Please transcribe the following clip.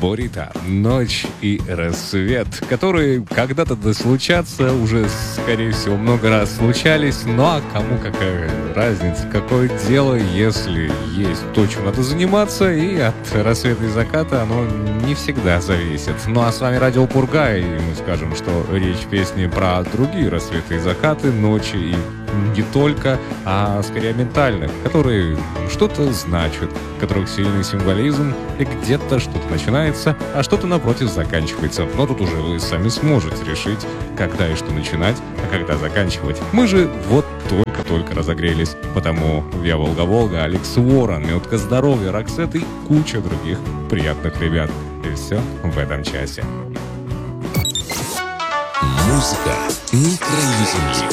Борита, ночь и рассвет, которые когда-то случатся, уже, скорее всего, много раз случались, ну а кому какая разница, какое дело, если есть то, чем надо заниматься, и от рассвета и заката оно не всегда зависит. Ну а с вами Радио Пурга, и мы скажем, что речь в песне про другие рассветы и закаты, ночи и не только, а скорее ментальных, которые что-то значат, у которых сильный символизм, и где-то что-то начинается, а что-то напротив заканчивается. Но тут уже вы сами сможете решить, когда и что начинать, а когда заканчивать. Мы же вот только разогрелись, потому я Волга-Волга, Алекс Ворон, Минутка здоровья, Роксет и куча других приятных ребят. И все в этом часе. Музыка микроритмик.